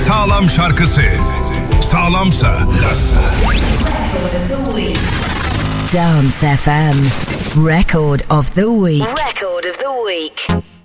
sağlam şarkısı. Sağlamsa Lassa. Dance FM Record of the Week. Record of the Week.